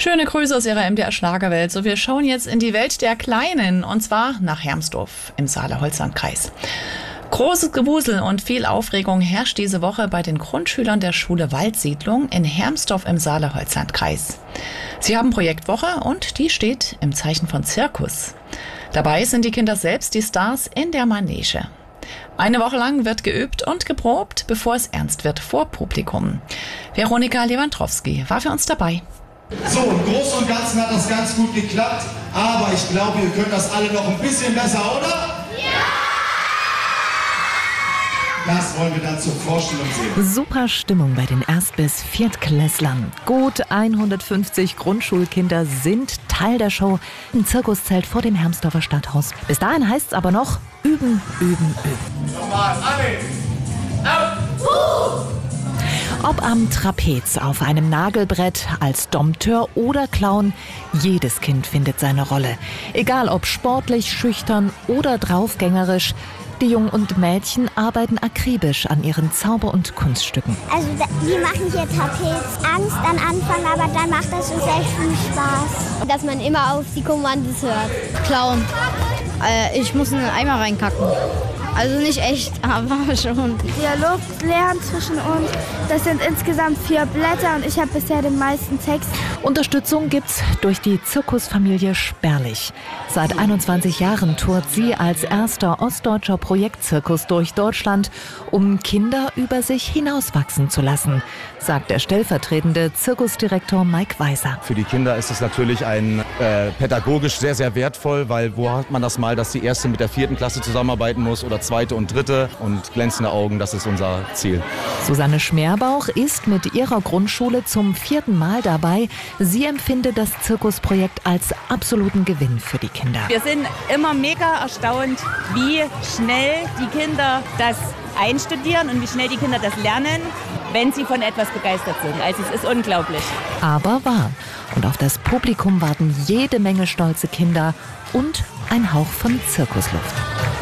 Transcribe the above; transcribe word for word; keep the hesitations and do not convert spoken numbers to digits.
Schöne Grüße aus Ihrer M D R Schlagerwelt. So, wir schauen jetzt in die Welt der Kleinen und zwar nach Hermsdorf im Saale-Holzland-Kreis. Großes Gewusel und viel Aufregung herrscht diese Woche bei den Grundschülern der Schule Waldsiedlung in Hermsdorf im Saale-Holzland-Kreis. Sie haben Projektwoche und die steht im Zeichen von Zirkus. Dabei sind die Kinder selbst die Stars in der Manege. Eine Woche lang wird geübt und geprobt, bevor es ernst wird vor Publikum. Veronika Lewandowski war für uns dabei. So, im Großen und Ganzen hat das ganz gut geklappt, aber ich glaube, ihr könnt das alle noch ein bisschen besser, oder? Das wollen wir dann zur Vorstellung sehen. Super Stimmung bei den Erst- bis Viertklässlern. Gut hundertfünfzig Grundschulkinder sind Teil der Show im Zirkuszelt vor dem Hermsdorfer Stadthaus. Bis dahin heißt es aber noch üben, üben, üben. Nochmal, alle! Auf! Ob am Trapez, auf einem Nagelbrett, als Dompteur oder Clown, jedes Kind findet seine Rolle. Egal ob sportlich, schüchtern oder draufgängerisch, die Jungen und Mädchen arbeiten akribisch an ihren Zauber- und Kunststücken. Also wir machen hier Trapez. Angst am Anfang, aber dann macht das uns echt viel Spaß. Dass man immer auf die Kommandos hört. Clown. Äh, ich muss in einen Eimer reinkacken. Also nicht echt, aber schon. Dialog lernen zwischen uns. Das sind insgesamt vier Blätter und ich habe bisher den meisten Text. Unterstützung gibt's durch die Zirkusfamilie Sperlich. Seit einundzwanzig Jahren tourt sie als erster ostdeutscher Projektzirkus durch Deutschland, um Kinder über sich hinauswachsen zu lassen, sagt der stellvertretende Zirkusdirektor Mike Weiser. Für die Kinder ist es natürlich ein äh, pädagogisch sehr, sehr wertvoll, weil wo hat man das mal, dass die erste mit der vierten Klasse zusammenarbeiten muss oder zweite und dritte, und glänzende Augen, das ist unser Ziel. Susanne Schmerbauch ist mit ihrer Grundschule zum vierten Mal dabei. Sie empfindet das Zirkusprojekt als absoluten Gewinn für die Kinder. Wir sind immer mega erstaunt, wie schnell die Kinder das einstudieren und wie schnell die Kinder das lernen, wenn sie von etwas begeistert sind. Also es ist unglaublich. Aber wahr. Und auf das Publikum warten jede Menge stolze Kinder und ein Hauch von Zirkusluft.